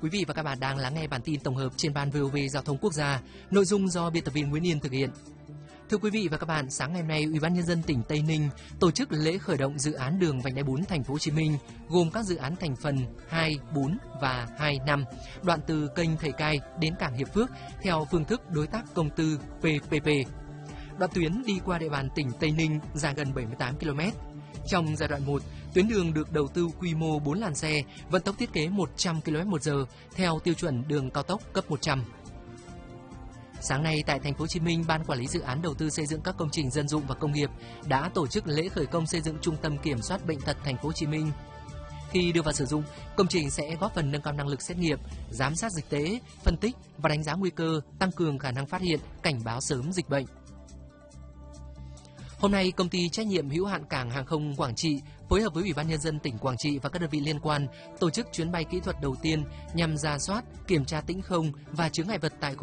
Quý vị và các bạn đang lắng nghe bản tin tổng hợp trên Ban VOV Giao thông Quốc gia, nội dung do biên tập viên Nguyễn Yên thực hiện. Thưa quý vị và các bạn, sáng ngày hôm nay, Ủy ban nhân dân tỉnh Tây Ninh tổ chức lễ khởi động dự án đường vành đai 4 Thành phố Hồ Chí Minh, gồm các dự án thành phần 2, 4 và 2, 5, đoạn từ kênh Thầy Cai đến cảng Hiệp Phước theo phương thức đối tác công tư PPP. Đoạn tuyến đi qua địa bàn tỉnh Tây Ninh dài gần 78 km. Trong giai đoạn 1, tuyến đường được đầu tư quy mô 4 làn xe, vận tốc thiết kế 100 km/h theo tiêu chuẩn đường cao tốc cấp 100. Sáng nay tại Thành phố Hồ Chí Minh, Ban Quản lý Dự án Đầu tư xây dựng các công trình dân dụng và công nghiệp đã tổ chức lễ khởi công xây dựng Trung tâm Kiểm soát Bệnh tật Thành phố Hồ Chí Minh. Khi đưa vào sử dụng, công trình sẽ góp phần nâng cao năng lực xét nghiệm, giám sát dịch tễ, phân tích và đánh giá nguy cơ, tăng cường khả năng phát hiện, cảnh báo sớm dịch bệnh. Hôm nay, Công ty trách nhiệm hữu hạn Cảng hàng không Quảng Trị phối hợp với Ủy ban nhân dân tỉnh Quảng Trị và các đơn vị liên quan tổ chức chuyến bay kỹ thuật đầu tiên nhằm rà soát, kiểm tra tĩnh không và chướng ngại vật tại khu